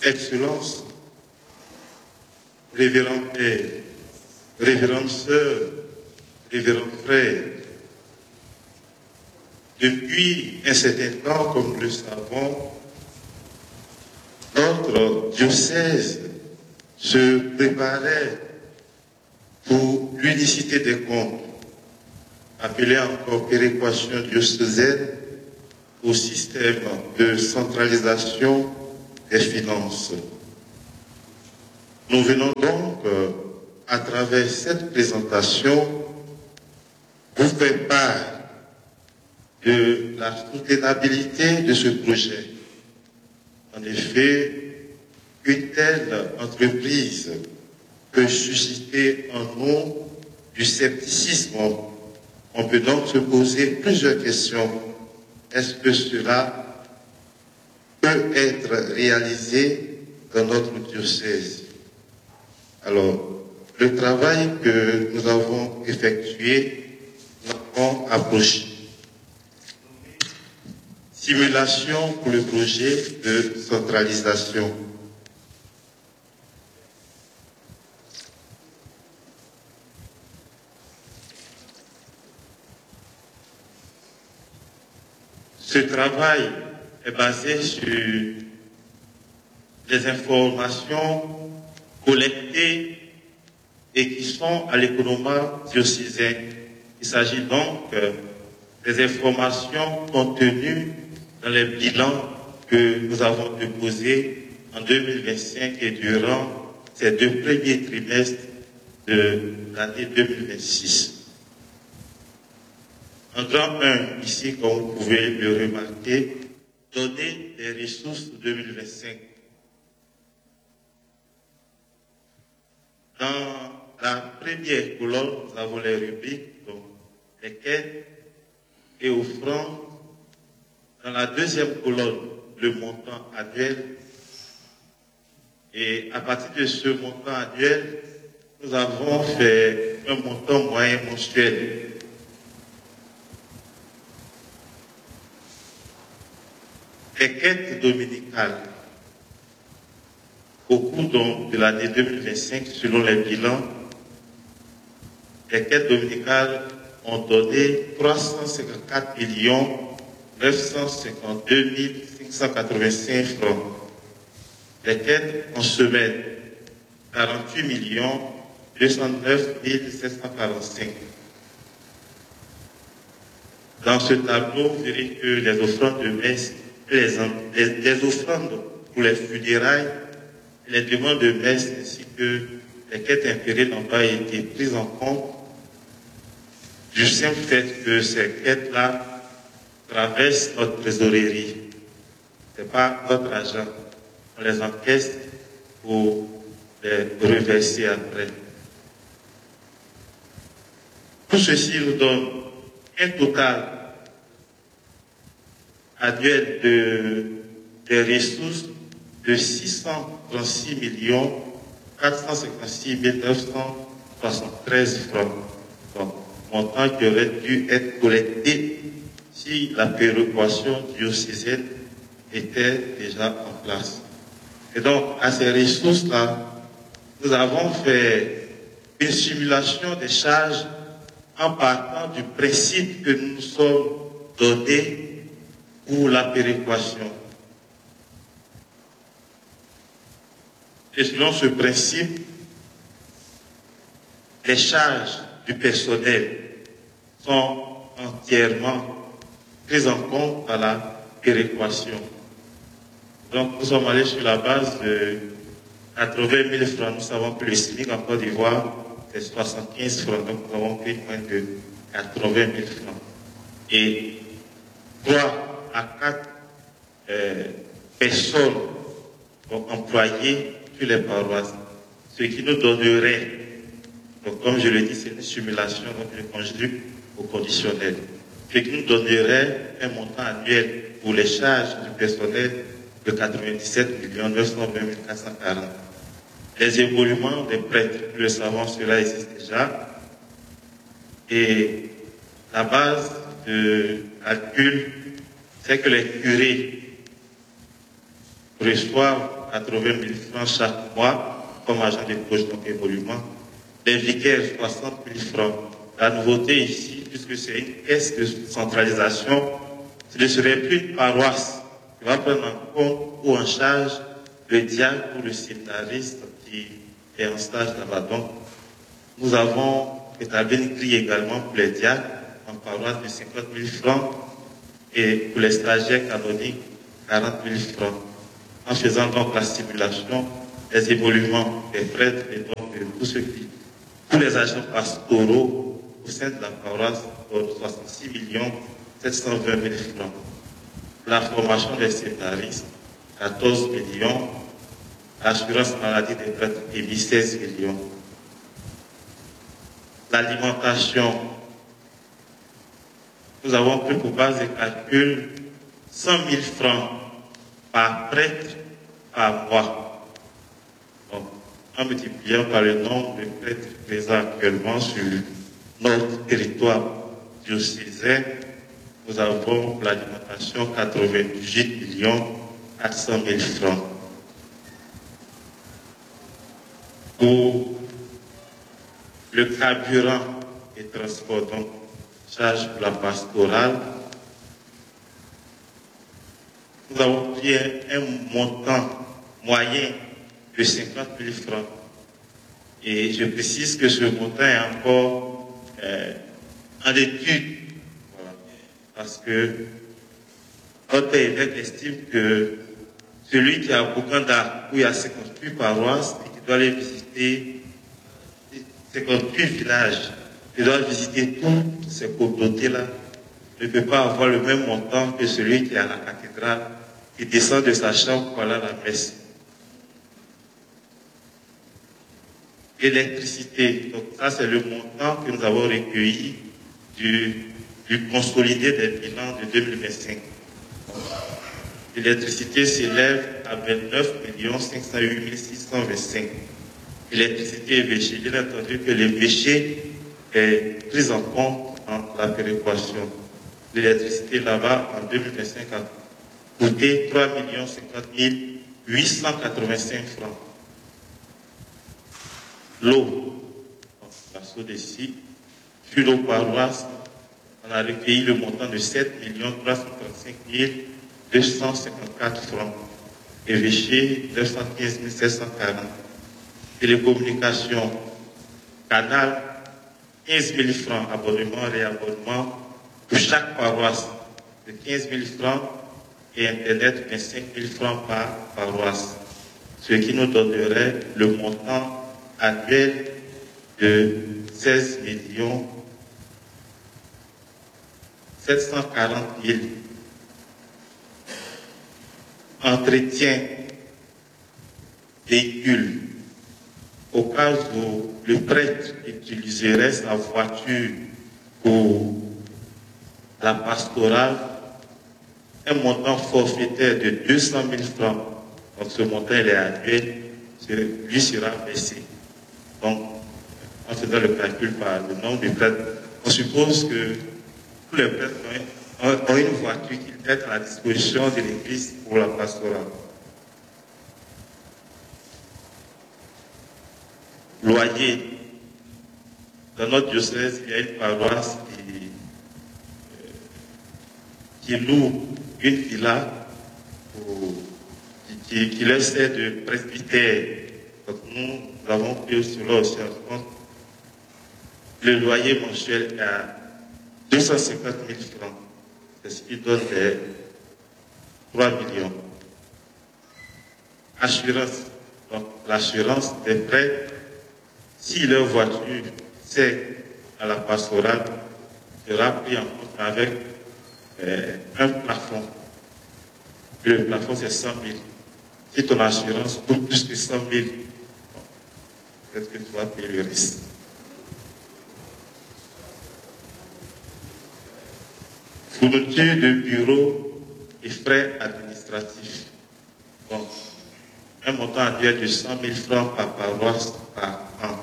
Excellences, révérends pères, révérends sœurs, révérends frères, depuis un certain temps, comme nous le savons, notre diocèse se préparait pour l'unicité des comptes, appelée encore péréquation diocésaine au système de centralisation des finances. Nous venons donc, à travers cette présentation, vous faire part de la soutenabilité de ce projet. En effet, une telle entreprise peut susciter en nous du scepticisme. On peut donc se poser plusieurs questions. Est-ce que cela peut être réalisé dans notre diocèse? Alors, le travail que nous avons effectué, nous avons approché. Simulation pour le projet de centralisation. Ce travail est basé sur des informations collectées et qui sont à l'économat diocésain. Il s'agit donc des informations contenues dans les bilans que nous avons déposés en 2025 et durant ces 2 premiers trimestres de l'année 2026. En grand 1, ici, comme vous pouvez le remarquer, donner des ressources 2025. Dans la première colonne, nous avons les rubriques, donc les quêtes et offrandes. Dans la deuxième colonne, le montant annuel. Et à partir de ce montant annuel, nous avons fait un montant moyen mensuel. Les quêtes dominicales. Au cours donc de l'année 2025, selon les bilans, les quêtes dominicales ont donné 354 952 585 francs. Les quêtes en semaine, 48 209 745. Dans ce tableau, vous verrez que les offrandes de messe, les offrandes pour les funérailles, les demandes de messe ainsi que les quêtes impériales n'ont pas été prises en compte du simple fait que ces quêtes-là traversent notre trésorerie. Ce n'est pas notre argent. On les encaisse pour les reverser après. Tout ceci nous donne un total annuel des ressources de 636 456 973 francs. Donc, montant qui aurait dû être collecté si la péréquation diocésaine était déjà en place. Et donc, à ces ressources-là, nous avons fait une simulation des charges en partant du principe que nous nous sommes donnés pour la péréquation. Et selon ce principe, les charges du personnel sont entièrement prises en compte par la péréquation. Donc, nous sommes allés sur la base de 80 000 francs. Nous savons que le SMIC en Côte d'Ivoire, c'est 75 francs. Donc, nous avons pris moins de 80 000 francs. Et 3 à 4 personnes employées sur les paroisses. Ce qui nous donnerait, donc comme je le dis, c'est une simulation, donc je conjugue au conditionnel. Ce qui nous donnerait un montant annuel pour les charges du personnel de 97 920 440. Les évoluements des prêtres, nous le savons, cela existe déjà. Et la base de calcul, c'est que les curés reçoivent 80 000 francs chaque mois comme agent de projet donc émolument. Les vicaires, 60 000 francs. La nouveauté ici, puisque c'est une caisse de centralisation, ce ne serait plus une paroisse qui va prendre en compte ou en charge le diacre ou le séminariste qui est en stage là-bas. Donc, nous avons établi une grille également pour les diacres en paroisse de 50 000 francs et pour les stagiaires canoniques, 40 000 francs. En faisant donc la simulation, les évoluements des prêtres et donc de tous les agents pastoraux au sein de la paroisse, 66 720 000 francs. La formation des séminaristes, 14 millions. L'assurance maladie des prêtres, 16 millions. L'alimentation, nous avons pris pour base de calcul 100 000 francs par prêtre par mois. Donc, en multipliant par le nombre de prêtres présents actuellement sur notre territoire diocésain, nous avons pour l'alimentation 98 400 000 francs. Pour le carburant et transport, donc charge pour la pastorale, nous avons pris un montant moyen de 50 000 francs. Et je précise que ce montant est encore en étude. Voilà. Parce que notre évêque estime que celui qui a Bouganda, où il y a 58 paroisses, et qui doit aller visiter 58 villages, qui doit visiter toutes ces communautés-là, ne peut pas avoir le même montant que celui qui est à la cathédrale, qui descend de sa chambre pour aller à la messe. Électricité, donc ça c'est le montant que nous avons recueilli du consolidé des bilans de 2025. L'électricité s'élève à 29 508 625. L'électricité évêchée, bien entendu que l'évêché est pris en compte dans la péréquation. L'électricité là-bas en 2025 a coûté 3 50 885 francs. L'eau, la SODECI, sur nos paroisses, on a recueilli le montant de 7 335 254 francs. Évêché, 915 740. Télécommunications, canal, 15 000 francs, abonnement, réabonnement, pour chaque paroisse, de 15 000 francs, et Internet, 25 000 francs par paroisse. Ce qui nous donnerait le montant annuel de 16 740 000. Entretien véhicule. Au cas où le prêtre utiliserait sa voiture pour la pastorale, un montant forfaitaire de 200 000 francs. Donc ce montant il est annuel, lui sera baissé. Donc, en faisant le calcul par le nombre de prêtres, on suppose que tous les prêtres ont une voiture qui est à la disposition de l'Église pour la pastorale. Loyer. Dans notre diocèse, il y a une paroisse qui loue une villa qui leur sert de presbytère. Donc nous avons pris cela aussi en compte. Le loyer mensuel est à 250 000 francs. C'est ce qui donne 3 millions. Assurance. Donc l'assurance des prêts, si leur voiture c'est à la pastorale, sera pris en compte avec un plafond. Le plafond c'est 100 000. Si ton assurance coûte plus que 100 000, peut-être que tu vas payer le risque. Fourniture de bureaux et frais administratifs. Donc, un montant annuel de 100 000 francs par paroisse par an.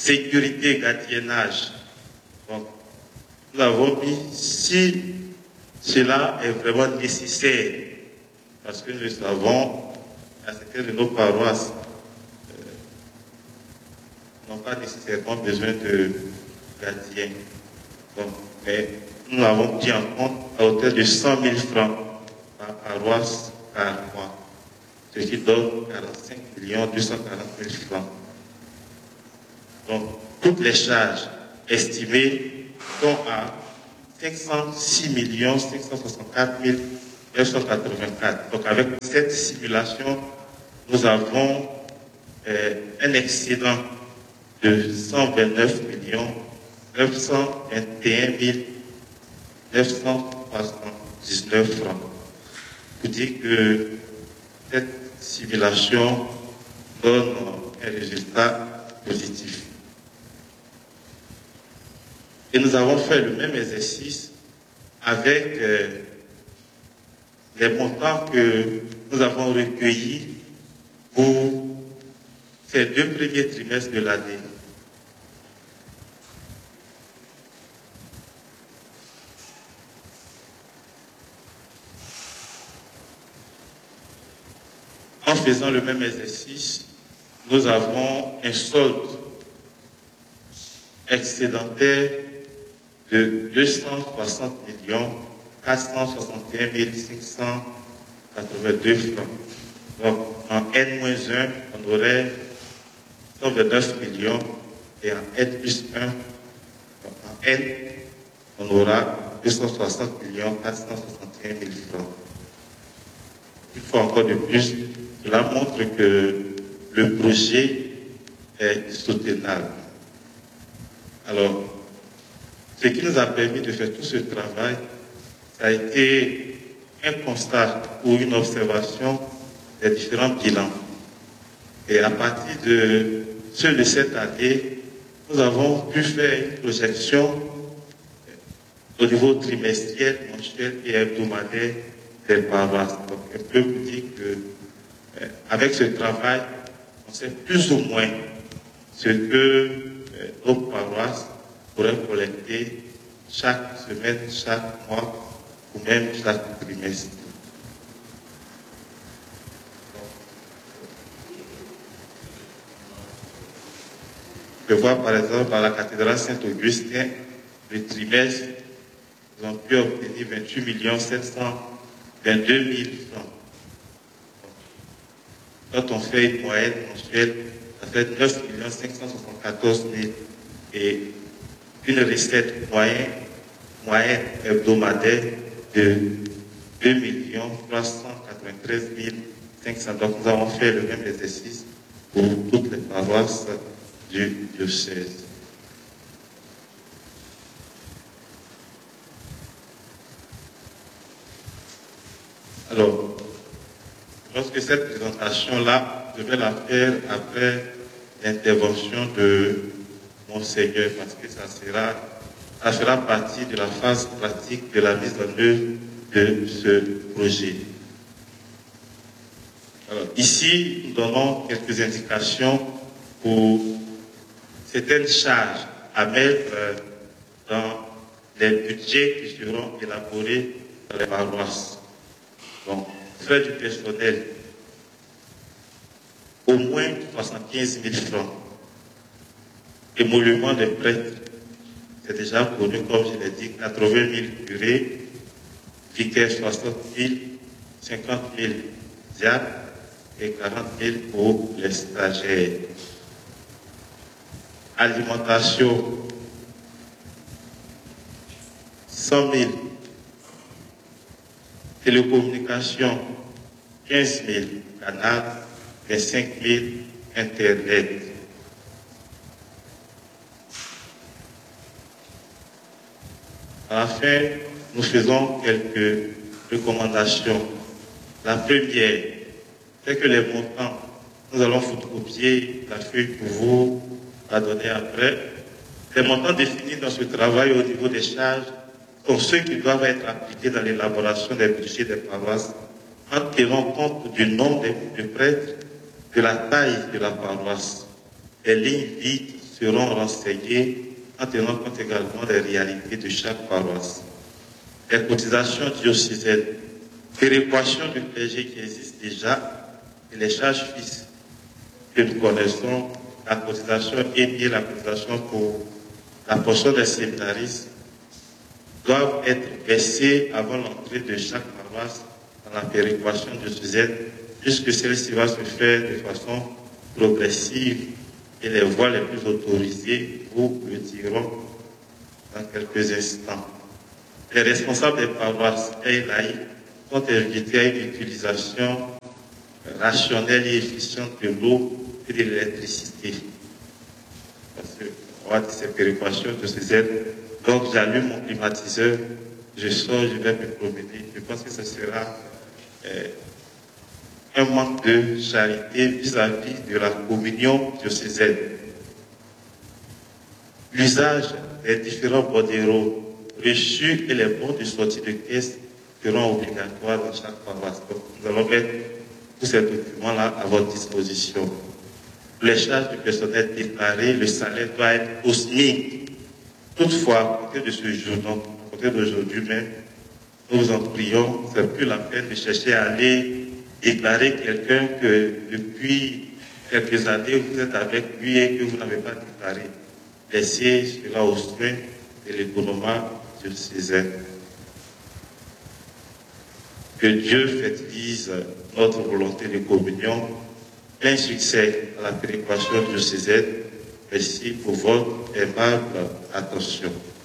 Sécurité et gardiennage. Donc, nous avons mis 6 Cela est vraiment nécessaire parce que nous le savons, à certaines de nos paroisses n'ont pas nécessairement besoin de gardiens. Donc, mais nous l'avons pris en compte à hauteur de 100 000 francs par paroisse par mois, ce qui donne 45 240 000 francs. Donc, toutes les charges estimées sont à 506 564 984. Donc, avec cette simulation, nous avons un excédent de 129 921 979 francs. Pour dire que cette simulation donne un résultat positif. Et nous avons fait le même exercice avec les montants que nous avons recueillis pour ces 2 premiers trimestres de l'année. En faisant le même exercice, nous avons un solde excédentaire de 260 461 582 francs. Donc, en N-1, on aurait 129 millions et en N plus 1, donc en N, on aura 260 461 000 francs. Une fois encore de plus, cela montre que le projet est soutenable. Alors, ce qui nous a permis de faire tout ce travail, ça a été un constat ou une observation des différents bilans. Et à partir de ceux de cette année, nous avons pu faire une projection au niveau trimestriel, mensuel et hebdomadaire des paroisses. Donc, on peut vous dire que avec ce travail, on sait plus ou moins ce que nos paroisses pourraient collecter chaque semaine, chaque mois ou même chaque trimestre. On peut voir par exemple à la cathédrale Saint-Augustin, le trimestre, ils ont pu obtenir 28 722 000 francs. Quand on fait une moyenne mensuelle, ça fait 9 574 000 et une recette moyenne hebdomadaire de 2 393 500. Donc nous avons fait le même exercice pour toutes les paroisses du diocèse. Alors, je pense que cette présentation-là, je vais la faire après l'intervention de Monseigneur, parce que ça fera partie de la phase pratique de la mise en œuvre de ce projet. Alors, ici, nous donnons quelques indications pour certaines charges à mettre dans les budgets qui seront élaborés dans les paroisses. Donc, frais du personnel, au moins 75 000 francs. Émolument des prêtres, c'est déjà connu, comme je l'ai dit, 80 000 curés, vicaires 60 000, 50 000 diacres et 40 000 pour les stagiaires. Alimentation, 100 000. Télécommunication, 15 000. Canal, 25 000. Internet. À la fin, nous faisons quelques recommandations. La première, c'est que les montants, nous allons photocopier la feuille pour vous la donner après. Les montants définis dans ce travail au niveau des charges sont ceux qui doivent être appliqués dans l'élaboration des budgets des paroisses en tenant compte du nombre de prêtres, de la taille de la paroisse. Les lignes vides seront renseignées en tenant compte également des réalités de chaque paroisse. les cotisations diocésaines, péréquation du clergé qui existe déjà et les charges fixes que nous connaissons, la cotisation et la cotisation pour la portion des séminaristes doivent être versées avant l'entrée de chaque paroisse dans la péréquation diocésaine, puisque celle-ci va se faire de façon progressive et les voies les plus autorisées, vous le dirons dans quelques instants. Les responsables des paroisses et laïcs sont invités à une utilisation rationnelle et efficiente de l'eau et de l'électricité. Parce qu'on va dire ces péréquations diocésaines. Donc j'allume mon climatiseur, je sors, je vais me promener. Je pense que ce sera un manque de charité vis-à-vis de la communion diocésaine. L'usage des différents bordereaux reçus et les bons de sortie de caisse seront obligatoires dans chaque paroisse. Donc, nous allons mettre tous ces documents-là à votre disposition. Les charges du personnel déclaré, le salaire doit être au SMIC. Toutefois, à côté de ce jour, donc à côté d'aujourd'hui même, nous vous en prions, c'est plus la peine de chercher à aller déclarer quelqu'un que depuis quelques années vous êtes avec lui et que vous n'avez pas déclaré. Laissez cela au soin de l'économie diocésaine. Que Dieu fertilise notre volonté de communion. Plein succès à la péréquation diocésaine. Merci pour votre aimable attention.